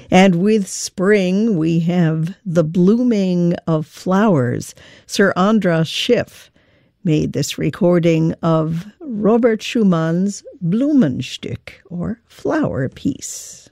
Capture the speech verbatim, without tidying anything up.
And with spring, we have The Blooming of Flowers. Sir Andras Schiff made this recording of Robert Schumann's Blumenstück, or Flower Piece.